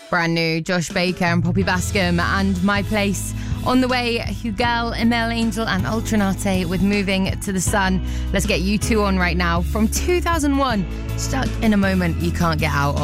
Brand new, Josh Baker and Poppy Bascom and My Place. On the way, Hugel, Emel Angel and Ultranate with Moving to the Sun. Let's get you two on right now from 2001. Stuck in a Moment you can't get out of.